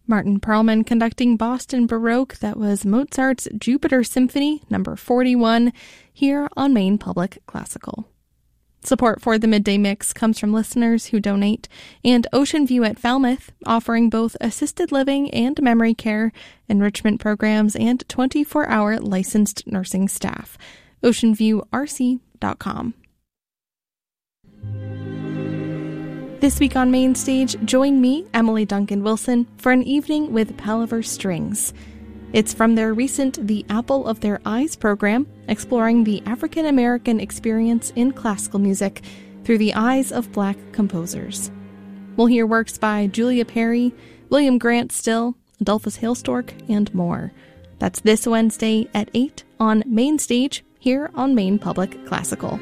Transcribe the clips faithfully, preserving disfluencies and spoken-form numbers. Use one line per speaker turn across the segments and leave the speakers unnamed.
Martin Perlman conducting Boston Baroque. That was Mozart's Jupiter Symphony, number forty-one, here on Maine Public Classical. Support for the Midday Mix comes from listeners who donate, and Ocean View at Falmouth, offering both assisted living and memory care, enrichment programs, and twenty-four hour licensed nursing staff. ocean view r c dot com. This week on Main Stage, join me, Emily Duncan Wilson, for an evening with Palaver Strings. It's from their recent The Apple of Their Eyes program, exploring the African American experience in classical music through the eyes of Black composers. We'll hear works by Julia Perry, William Grant Still, Adolphus Hailstork, and more. That's this Wednesday at eight on Main Stage, here on Maine Public Classical.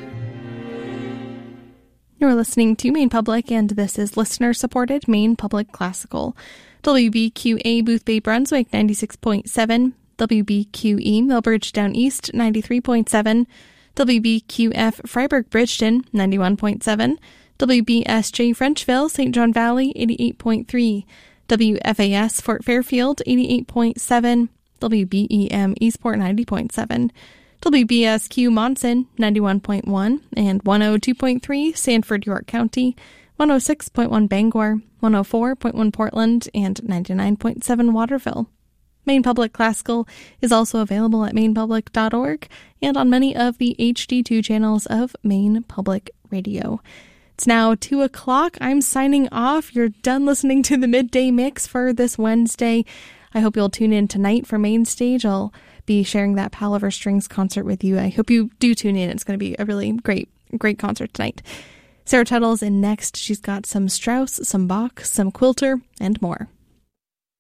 You're listening to Maine Public, and this is listener-supported Maine Public Classical. W B Q A Boothbay Brunswick ninety-six point seven, W B Q E Millbridge Down East ninety-three point seven, W B Q F Freiburg Bridgeton ninety-one point seven, W B S J Frenchville Saint John Valley eighty-eight point three, W F A S Fort Fairfield eighty-eight point seven, W B E M Eastport ninety point seven, W B S Q Monson ninety-one point one, and one oh two point three Sanford, York County, one oh six point one Bangor, one oh four point one Portland, and ninety-nine point seven Waterville. Maine Public Classical is also available at maine public dot org and on many of the H D two channels of Maine Public Radio. It's now two o'clock. I'm signing off. You're done listening to the Midday Mix for this Wednesday. I hope you'll tune in tonight for Main Stage. I'll be sharing that Palaver Strings concert with you. I hope you do tune in. It's going to be a really great, great concert tonight. Sarah Tuttle's in next. She's got some Strauss, some Bach, some Quilter, and more.